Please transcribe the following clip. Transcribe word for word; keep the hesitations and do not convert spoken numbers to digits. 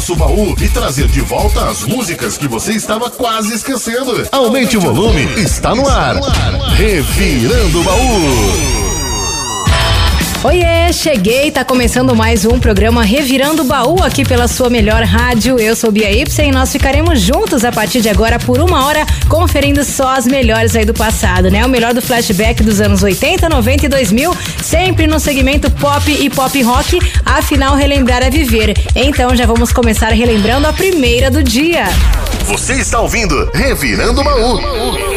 nosso baú e trazer de volta as músicas que você estava quase esquecendo. Aumente o volume, está no ar. Revirando o Baú. Oiê, cheguei, tá começando mais um programa Revirando o Baú aqui pela sua melhor rádio. Eu sou Bia Ipsen e nós ficaremos juntos a partir de agora por uma hora conferindo só as melhores aí do passado, né? O melhor do flashback dos anos oitenta, noventa e dois mil, sempre no segmento pop e pop rock, afinal relembrar é viver. Então já vamos começar relembrando a primeira do dia. Você está ouvindo Revirando o Baú.